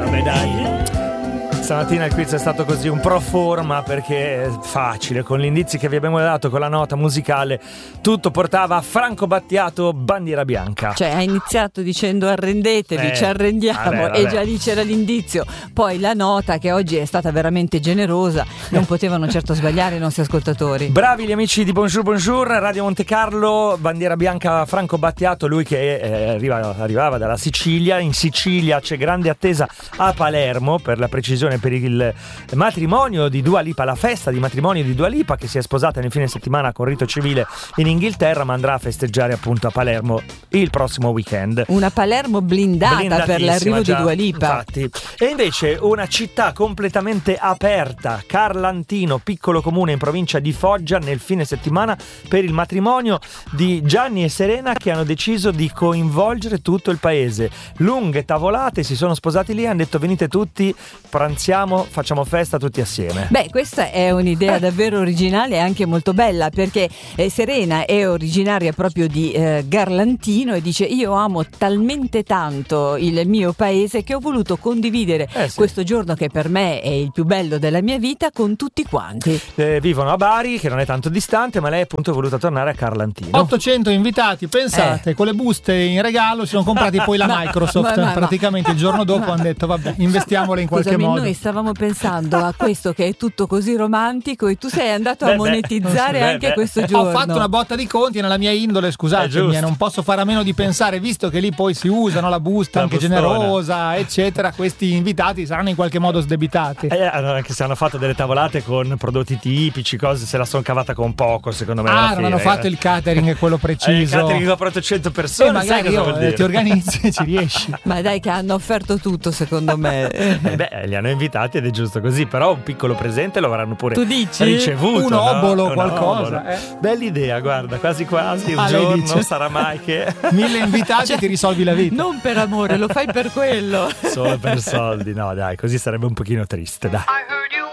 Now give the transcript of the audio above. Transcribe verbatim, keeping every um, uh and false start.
Vabbè, dai. Stamattina il quiz è stato così un pro forma, perché è facile, con gli indizi che vi abbiamo dato, con la nota musicale, tutto portava a Franco Battiato, Bandiera Bianca. Cioè ha iniziato dicendo arrendetevi, eh, ci arrendiamo, vabbè, vabbè. E già lì c'era l'indizio. Poi la nota, che oggi è stata veramente generosa, non potevano certo sbagliare i nostri ascoltatori. Bravi gli amici di Bonjour Bonjour, Radio Monte Carlo, Bandiera Bianca, Franco Battiato, lui che eh, arriva, arrivava dalla Sicilia. In Sicilia c'è grande attesa a Palermo, per la precisione, per il matrimonio di Dua Lipa, la festa di matrimonio di Dua Lipa, che si è sposata nel fine settimana con rito civile in Inghilterra, ma andrà a festeggiare appunto a Palermo il prossimo weekend. Una Palermo blindata per l'arrivo già, di Dua Lipa. Infatti. E invece una città completamente aperta, Carlantino, piccolo comune in provincia di Foggia, nel fine settimana per il matrimonio di Gianni e Serena, che hanno deciso di coinvolgere tutto il paese. Lunghe tavolate, si sono sposati lì, hanno detto venite tutti, pranziamo, facciamo festa tutti assieme. Beh, questa è un'idea eh. davvero originale e anche molto bella, perché eh, Serena è originaria proprio di eh, Garlantino e dice: io amo talmente tanto il mio paese che ho voluto condividere eh sì. questo giorno, che per me è il più bello della mia vita, con tutti quanti. Eh, vivono a Bari, che non è tanto distante, ma lei appunto è voluta tornare a Carlantino. ottocento invitati, pensate, eh. con le buste in regalo si sono comprati poi la ma, Microsoft ma, ma, praticamente ma, il giorno dopo ma, hanno detto vabbè, investiamole in qualche scusami, modo. Noi stavamo pensando a questo che è tutto così romantico e tu sei andato beh, a monetizzare beh, anche beh, questo giorno. Ho fatto una botta di conti nella mia indole, scusatemi, non posso fare a meno di pensare, visto che lì poi si usano la busta la anche bustona. generosa eccetera, questi invitati saranno in qualche modo sdebitati. Eh, anche se hanno fatto delle tavolate con prodotti tipici, cose, se la sono cavata con poco, secondo me. Ah, non hanno fatto il catering quello preciso. Eh, il catering per ottocento persone, eh, magari sai cosa io, ti organizzi e ci riesci. Ma dai, che hanno offerto tutto, secondo me. Eh, beh, li hanno invitati ed è giusto così, però un piccolo presente lo avranno pure tu dici? ricevuto. Un obolo, no? qualcosa. Eh. Bella idea, guarda, quasi quasi un ah, giorno non sarà mai che mille invitati cioè, ti risolvi la vita. Non per amore, lo fai per quello. Solo per soldi, no dai, così sarebbe un pochino triste, dai.